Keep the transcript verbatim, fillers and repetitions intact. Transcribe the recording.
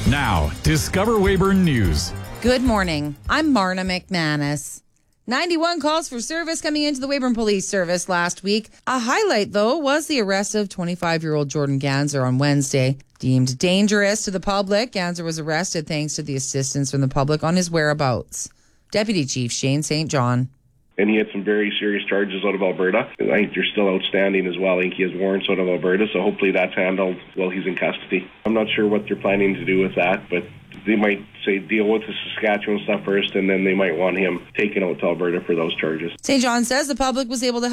Now, Discover Weyburn News. Good morning. I'm Marna McManus. ninety-one calls for service coming into the Weyburn Police Service last week. A highlight, though, was the arrest of twenty-five-year-old Jordan Ganzer on Wednesday. Deemed dangerous to the public, Ganzer was arrested thanks to the assistance from the public on his whereabouts. Deputy Chief Shane Saint John. And he had some very serious charges out of Alberta. I think they're still outstanding as well. I think he has warrants out of Alberta, so hopefully that's handled while he's in custody. I'm not sure what they're planning to do with that, but they might say deal with the Saskatchewan stuff first, and then they might want him taken out to Alberta for those charges. Saint John says the public was able to